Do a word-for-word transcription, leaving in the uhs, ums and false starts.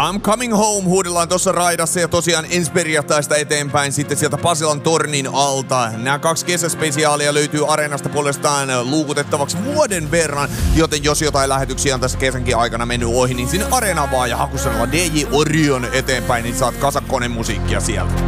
I'm Coming Home huudellaan tuossa raidassa ja tosiaan ensi perjantaista eteenpäin sitten sieltä Pasilan tornin alta. Nämä kaksi kesäspesiaalia löytyy Areenasta puolestaan luukutettavaksi vuoden verran, joten jos jotain lähetyksiä on tässä kesänkin aikana mennyt ohi, niin sinne Areenaan vaan ja hakusanalla D J Orion eteenpäin, niin saat kasakkoneen musiikkia sieltä.